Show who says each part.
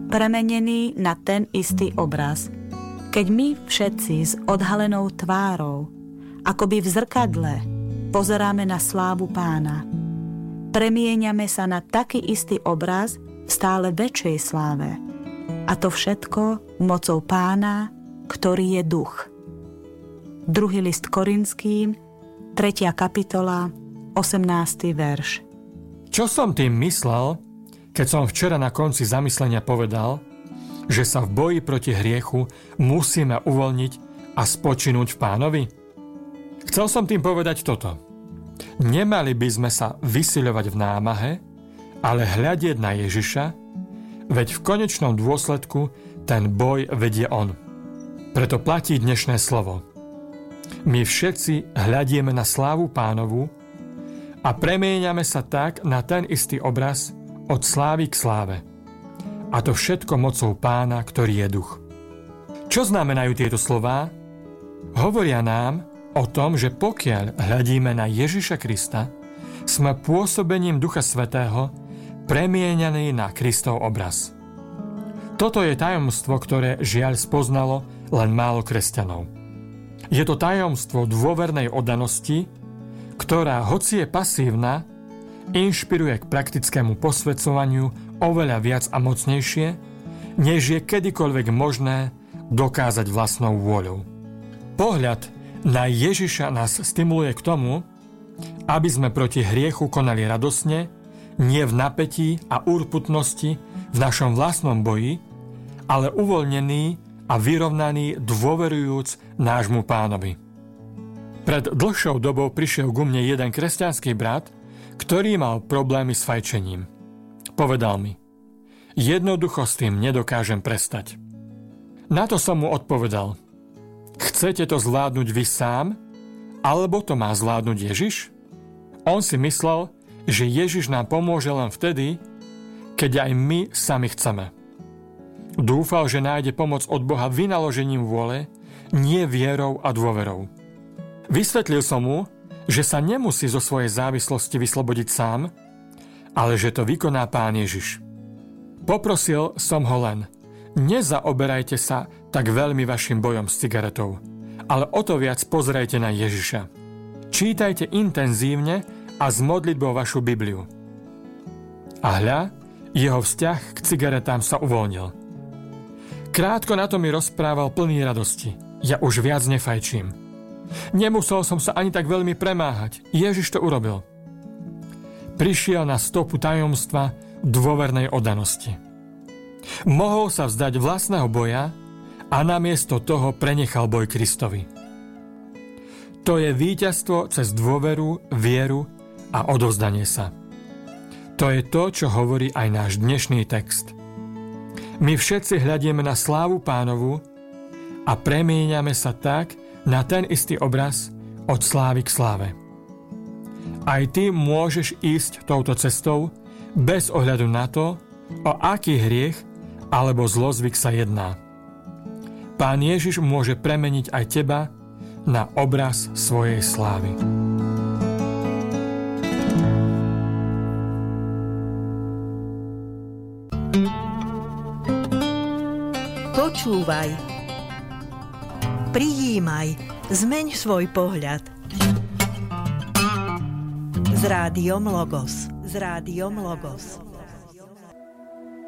Speaker 1: premenený na ten istý obraz. Keď my všetci s odhalenou tvárou, akoby v zrkadle, pozeráme na slávu Pána, premieňame sa na taký istý obraz v stále väčšej sláve. A to všetko mocou Pána, ktorý je duch. 2. list Korinským, 3. kapitola, 18. verš.
Speaker 2: Čo som tým myslel, keď som včera na konci zamyslenia povedal, že sa v boji proti hriechu musíme uvoľniť a spočinúť v Pánovi? Chcel som tým povedať toto. Nemali by sme sa vysiľovať v námahe, ale hľadieť na Ježiša, veď v konečnom dôsledku ten boj vedie on. Preto platí dnešné slovo. My všetci hľadieme na slávu Pánovu a premieňame sa tak na ten istý obraz od slávy k sláve. A to všetko mocou Pána, ktorý je duch. Čo znamenajú tieto slová? Hovoria nám o tom, že pokiaľ hľadíme na Ježiša Krista, sme pôsobením Ducha Svätého premieňaní na Kristov obraz. Toto je tajomstvo, ktoré žiaľ spoznalo len málo kresťanov. Je to tajomstvo dôvernej oddanosti, ktorá, hoci je pasívna, inšpiruje k praktickému posväcovaniu oveľa viac a mocnejšie, než je kedykoľvek možné dokázať vlastnou vôľou. Pohľad na Ježiša nás stimuluje k tomu, aby sme proti hriechu konali radosne, nie v napätí a urputnosti v našom vlastnom boji, ale uvoľnený a vyrovnaný dôverujúc nášmu Pánovi. Pred dlhšou dobou prišiel ku mne jeden kresťanský brat, ktorý mal problémy s fajčením. Povedal mi, jednoducho s tým nedokážem prestať. Na to som mu odpovedal, chcete to zvládnuť vy sám, alebo to má zvládnuť Ježiš? On si myslel, že Ježiš nám pomôže len vtedy, keď aj my sami chceme. Dúfal, že nájde pomoc od Boha vynaložením vôle, nie vierou a dôverou. Vysvetlil som mu, že sa nemusí zo svojej závislosti vyslobodiť sám, ale že to vykoná Pán Ježiš. Poprosil som ho len, nezaoberajte sa tak veľmi vašim bojom s cigaretou, ale o to viac pozerajte na Ježiša. Čítajte intenzívne a s modlitbou vašu Bibliu. A hľa, jeho vzťah k cigaretám sa uvoľnil. Krátko na to mi rozprával plný radosti. Ja už viac nefajčím. Nemusel som sa ani tak veľmi premáhať. Ježiš to urobil. Prišiel na stopu tajomstva dôvernej oddanosti. Mohol sa vzdať vlastného boja a namiesto toho prenechal boj Kristovi. To je víťazstvo cez dôveru, vieru a odovzdanie sa. To je to, čo hovorí aj náš dnešný text. My všetci hľadieme na slávu Pánovu a premieňame sa tak na ten istý obraz od slávy k sláve. Aj ty môžeš ísť touto cestou bez ohľadu na to, o aký hriech alebo zlozvyk sa jedná. Pán Ježiš môže premeniť aj teba na obraz svojej slávy.
Speaker 3: Počúvaj, prijímaj, zmeň svoj pohľad. S rádiom Logos.